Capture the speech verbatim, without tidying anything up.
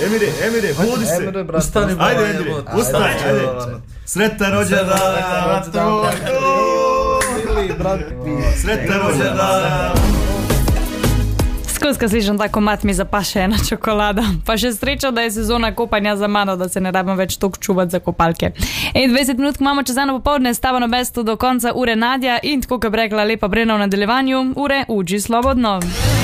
Emire, Emire, budi se. Emire, brat. Ustani, Ajde, baba, Emire, jebote. ustani, Ajde. ajde. Sretan rođendan, sretan rođendan. Skoro slišam tako mat mi zapaše ena čokolada. Pa še sreča, da je sezona kopanja za mano, da se ne rabim več toliko čuvati za kopalke. In dvajset minut imamo čez eno popovdne, stava na mestu do konca ure Nadja in tako, kot bi rekla Lepa Brena v nadaljevanju, ure uči slobodno.